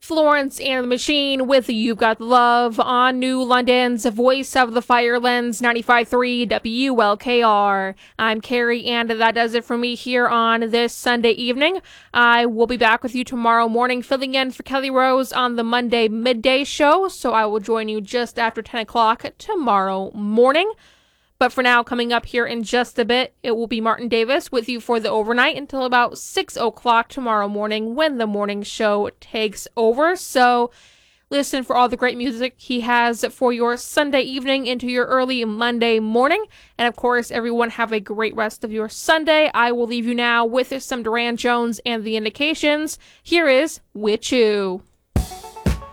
Florence and the Machine with You've Got the Love on New London's Voice of the Firelands 95.3 WLKR. I'm Carrie, and that does it for me here on this Sunday evening. I will be back with you tomorrow morning, filling in for Kelly Rose on the Monday midday show, so I will join you just after 10 o'clock tomorrow morning. But for now, coming up here in just a bit, it will be Martin Davis with you for the overnight until about 6 o'clock tomorrow morning when the morning show takes over. So listen for all the great music he has for your Sunday evening into your early Monday morning. And of course, everyone have a great rest of your Sunday. I will leave you now with some Duran Jones and the Indications. Here is With You.